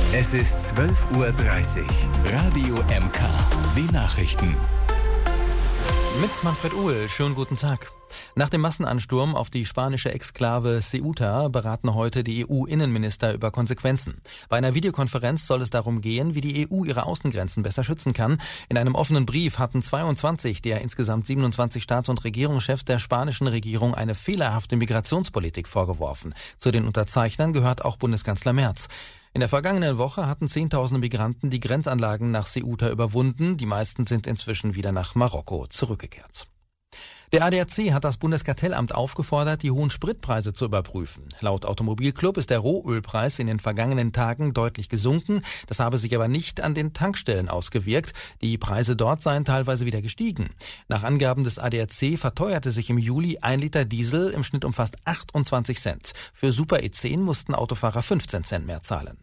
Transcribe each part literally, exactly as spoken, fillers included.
Es ist zwölf Uhr dreißig. Radio M K. Die Nachrichten. Mit Manfred Uhl. Schönen guten Tag. Nach dem Massenansturm auf die spanische Exklave Ceuta beraten heute die E U-Innenminister über Konsequenzen. Bei einer Videokonferenz soll es darum gehen, wie die E U ihre Außengrenzen besser schützen kann. In einem offenen Brief hatten zweiundzwanzig der insgesamt siebenundzwanzig Staats- und Regierungschefs der spanischen Regierung eine fehlerhafte Migrationspolitik vorgeworfen. Zu den Unterzeichnern gehört auch Bundeskanzler Merz. In der vergangenen Woche hatten Zehntausende Migranten die Grenzanlagen nach Ceuta überwunden. Die meisten sind inzwischen wieder nach Marokko zurückgekehrt. Der A D A C hat das Bundeskartellamt aufgefordert, die hohen Spritpreise zu überprüfen. Laut Automobilclub ist der Rohölpreis in den vergangenen Tagen deutlich gesunken. Das habe sich aber nicht an den Tankstellen ausgewirkt. Die Preise dort seien teilweise wieder gestiegen. Nach Angaben des A D A C verteuerte sich im Juli ein Liter Diesel im Schnitt um fast achtundzwanzig Cent. Für Super E zehn mussten Autofahrer fünfzehn Cent mehr zahlen.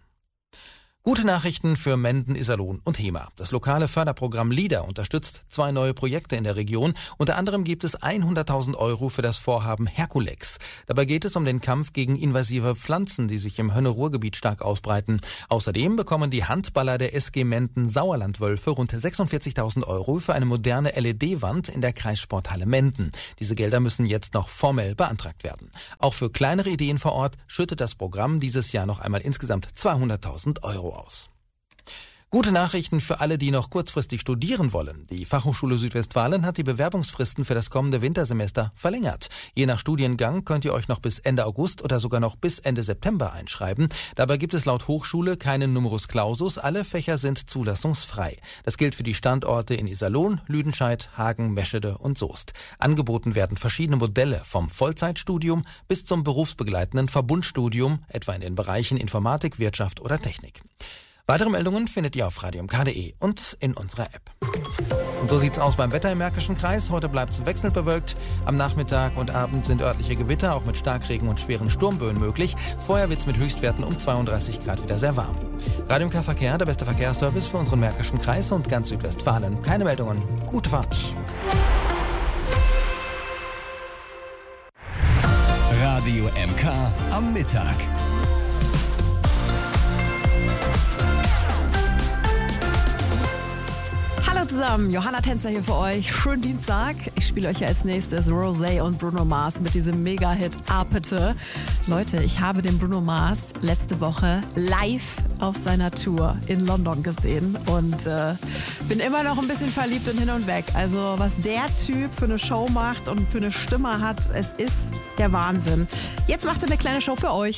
Gute Nachrichten für Menden, Iserlohn und Hemer. Das lokale Förderprogramm LEADER unterstützt zwei neue Projekte in der Region. Unter anderem gibt es hunderttausend Euro für das Vorhaben Herkulex. Dabei geht es um den Kampf gegen invasive Pflanzen, die sich im Hönne-Ruhr-Gebiet stark ausbreiten. Außerdem bekommen die Handballer der S G Menden Sauerlandwölfe rund sechsundvierzigtausend Euro für eine moderne L E D-Wand in der Kreissporthalle Menden. Diese Gelder müssen jetzt noch formell beantragt werden. Auch für kleinere Ideen vor Ort schüttet das Programm dieses Jahr noch einmal insgesamt zweihunderttausend Euro aus. Gute Nachrichten für alle, die noch kurzfristig studieren wollen. Die Fachhochschule Südwestfalen hat die Bewerbungsfristen für das kommende Wintersemester verlängert. Je nach Studiengang könnt ihr euch noch bis Ende August oder sogar noch bis Ende September einschreiben. Dabei gibt es laut Hochschule keinen Numerus Clausus. Alle Fächer sind zulassungsfrei. Das gilt für die Standorte in Iserlohn, Lüdenscheid, Hagen, Meschede und Soest. Angeboten werden verschiedene Modelle vom Vollzeitstudium bis zum berufsbegleitenden Verbundstudium, etwa in den Bereichen Informatik, Wirtschaft oder Technik. Weitere Meldungen findet ihr auf radio m k punkt de und in unserer App. Und so sieht's aus beim Wetter im Märkischen Kreis. Heute bleibt's wechselnd bewölkt. Am Nachmittag und Abend sind örtliche Gewitter, auch mit Starkregen und schweren Sturmböen möglich. Vorher wird's mit Höchstwerten um zweiunddreißig Grad wieder sehr warm. Radio M K Verkehr, der beste Verkehrsservice für unseren Märkischen Kreis und ganz Südwestfalen. Keine Meldungen. Gute Fahrt. Radio M K am Mittag. Hallo zusammen, Johanna Tänzer hier für euch. Schönen Dienstag. Ich spiele euch ja als nächstes Rosé und Bruno Mars mit diesem Mega-Hit Apete. Leute, ich habe den Bruno Mars letzte Woche live auf seiner Tour in London gesehen und äh, bin immer noch ein bisschen verliebt und hin und weg. Also was der Typ für eine Show macht und für eine Stimme hat, es ist der Wahnsinn. Jetzt macht er eine kleine Show für euch.